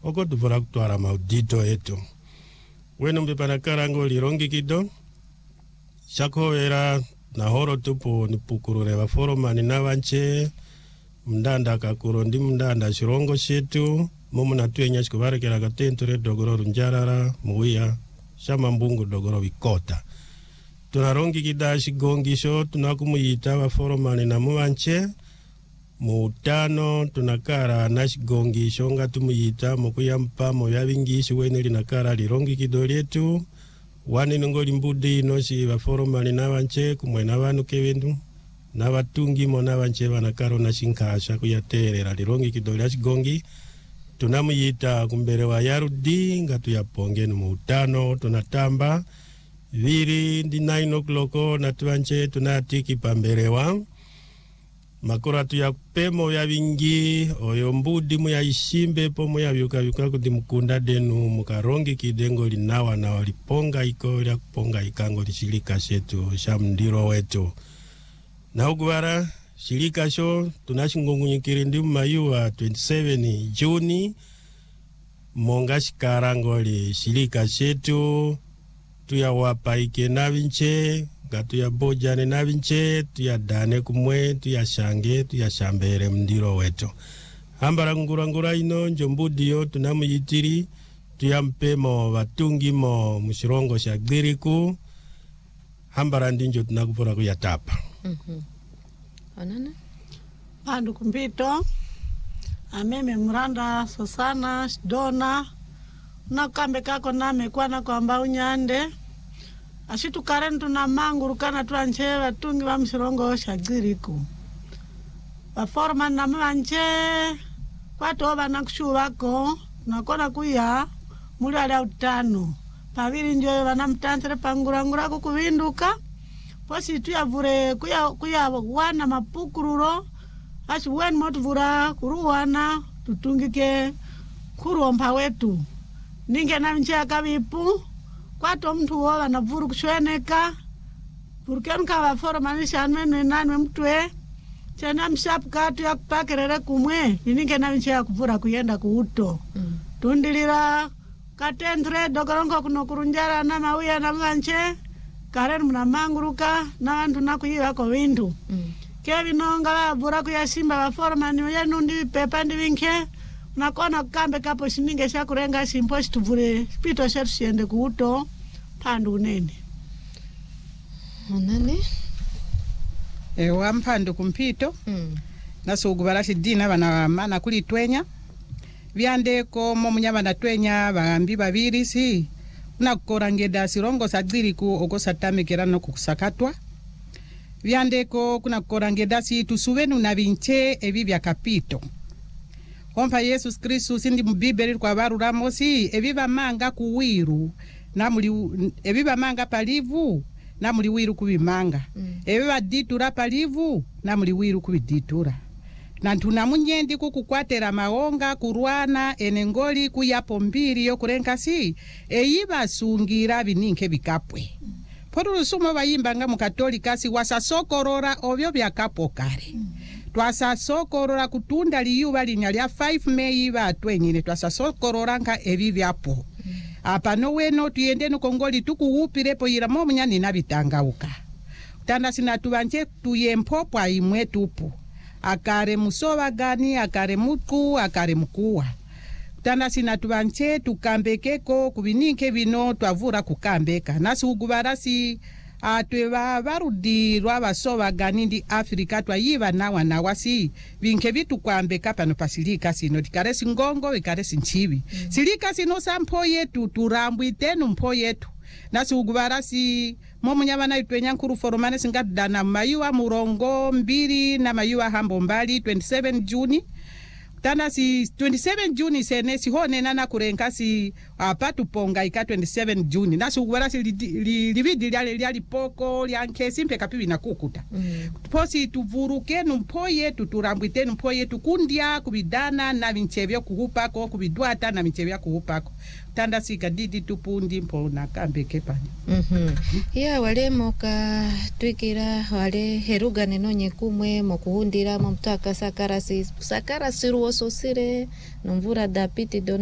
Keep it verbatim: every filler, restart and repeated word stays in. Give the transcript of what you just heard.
oko tuvura kutwara maudito etu. Wenu mpipana karango lirongi kido, shako era na horo tupu nipukurure wa foroma ninawanche, mndanda kakurondi mndanda shirongo shetu, mumu natuye nyashikubare kila katenture dogoro runjarara, muwia, shama mbungu dogoro wikota. Tunarongi kida shigongisho, tunakumuyita wa foroma ninamuwanche, Mutano tunakara nashigongi shonga tumuyita mukuyampa moyabingishi weneli nakara lirongi kidoletu wani nungoli mbudi inoshi waforoma ninawanche kumwena wanu kewendu na watungi mona wanche wanakaro nashinkasha kuyaterera lirongi kidole shigongi tunamuyita kumbere wa yarudi ngatu ya pongenu mutano tunatamba viri ndi nine o'clock natuwanche tunatiki pamberewa makura tu ya pemo ya vingi oyo mbudi mu ya ishimbe po mu ya yuka yuka kuti mukunda denu mukarongi kidengo linawa na waliponga iko ya kuponga ikango lishilika shetu shamndiro wetu na hukuwara shilika sho tunashingungunyikiri ndi mayuwa twenty-seven Juni monga shikarango li shilika shetu tuya wapa ike na vinche tuya bojane na vinche, tuya dane kumwe, tuya shange, tuya shambere mndiro wetu. Hambara ngurangura ino, njombudio, tunamuyitiri, tuya mpemo watungi mo mushirongo shagdiriku, hambara ndinjo tunakupura kuyatapa. Mhm. Anana? Pandu kumpito, ameme muranda, Sosana, Dona, nakambe kako name kwa na kwa mba unyande, Ashitu karentu na manguru kana tuanche watungi wa msirongo shagiriku. Waforma na mwanche kwa toba na kushu wako na kona kuya muli ala utano. Paviri njoye wana mtantere pangurangura kukuvinduka. Posi tuya vure kuya, kuya wana mapukururo. Ashi wen motu vura kuru wana tutungike kuru ompa wetu. Ninge na mche akavipu. Kwa to mtu wola na vuru kushweneka Vurukenu kawa foro manisha anwenu nanwe mtue Chena mshapu katu ya kupakerere kumwe Ninike na mche ya kuvura kuyenda kuuto mm. Tundilira Katendre dogorongo kunokurunjara na mawia na manche Karen muna manguruka na wantu na kuyiwa kwa windu mm. Kevi nonga wa vura kuya simba wa foro mani ya nundi pepandi vinke Unakona kukambe kapo shininge shakurenga simposhi tuvure Pito shetu siende kuuto Pandu unene Unane Ewa mpandu kumpito mm. Naso ugubarashi dina wana mana kuli twenya Vyandeko momunya wana twenya Vambi babiri si Unakorangeda sirongo sadiriku Oko satame kerano kukusakatwa Vyandeko kuna korangeda si Tusuvenu na vinche evi vya kapito Kompa Yesus Kristu sindi mbiberi kwa varu ramosi eviva manga kuwiru namuli eviva manga palivu namuli wiru kubimanga mm. eviva ditura palivu namuli wiru kubiditura na tunamunyendi kukukwatera maonga kurwana enengoli kuyapo mbiri yo kurenkasi eyiba sungira bininke bikapwe mm. Poru sumo bayimba nga mukatolika si wasasokorora ovyo byakapo kare mm. Twasasokorora kutunda liyuba linya five Mei ba twenyine twasasokorora nka evi vyapo mm. Apa no weno tuyende no kongoli tukuupirepo yiramo munyani nabitangauka tanda sinatubanche tuyempopwa imwe tupu akare musoba gani akare muku akare mkuwa tanda sinatubanche tukambekeko kubininke bino twavura kukambeka nasi ugubarasi Atwe wa varudi rwa basoba ganindi Afrika twa yiba nawa nawasi vinke vitu kwambeka pano pasilika sino dikaresi ngongo vikaresi nchibi mm. Silika sino sampo yetu turambwi tenu mpo yetu nasi ugubarasi momu nyabana itwenya nkuru foromane singadana mayuwa murongo mbiri na mayuwa hambo mbali twenty-seven Juni Tana si twenty-seven Juni sene si hone nana kurenka si apatu ponga ika twenty-seven Juni nasi uwara si lividi li liali poko lianke simpe kapibi na kukuta mm. Posi tuvuruke numpoye tuturambwite numpoye tukundia kubidana na vinchevyo kuhupako kubiduata na vinchevyo kuhupako tanda si kadidi tupundi mpo na kambe kepani mhm ya wale moka twikira wale heruga nenonye kumwe mokuhundira mo mtaka sakara si sakara siruo sosire nomvura dapiti don